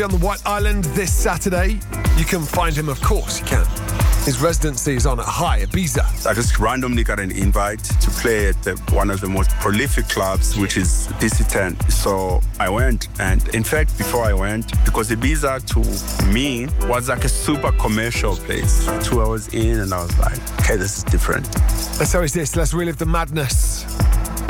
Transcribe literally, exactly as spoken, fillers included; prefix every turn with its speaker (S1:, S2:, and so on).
S1: on the White Island this Saturday. You can find him, of course, you can. His residency is on at High Ibiza.
S2: I just randomly got an invite to play at the, one of the most prolific clubs, which is D C ten. So I went, and in fact, before I went, because Ibiza to me was like a super commercial place. Two hours in, and I was like, okay, this is different.
S1: So is this. Let's relive the madness